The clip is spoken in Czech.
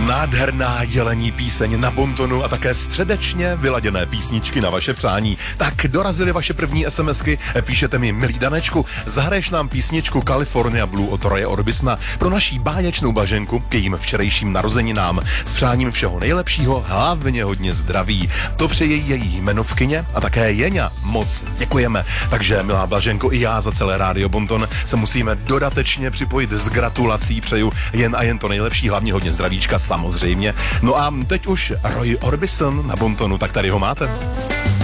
Nádherná jelení píseň na bontonu a také středečně vyladěné písničky na vaše přání. Tak dorazily vaše první SMSky, píšete mi: milý Danečku, zahraješ nám písničku California Blue od Roye Orbisona pro naší báječnou Blaženku k jejím včerejším narozeninám. S přáním všeho nejlepšího, hlavně hodně zdraví. To přeje její jmenovkyně a také Jeňa. Moc děkujeme. Takže, milá Blaženko, i já za celé Rádio Bonton se musíme dodatečně připojit s gratulací. Přeju jen a jen to nejlepší, hlavně hodně zdravíčka samozřejmě. No a teď už Roy Orbison na bontonu, tak tady ho máte.